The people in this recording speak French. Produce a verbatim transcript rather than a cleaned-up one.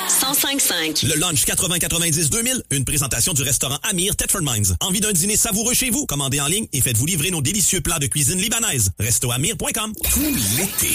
cent cinq cinq. Le lunch quatre-vingts quatre-vingt-dix deux mille, une présentation du restaurant Amir Thetford Mines. Envie d'un dîner savoureux chez vous? Commandez en ligne et faites-vous livrer nos délicieux plats de cuisine libanaise. resto amir point com. Tout l'été,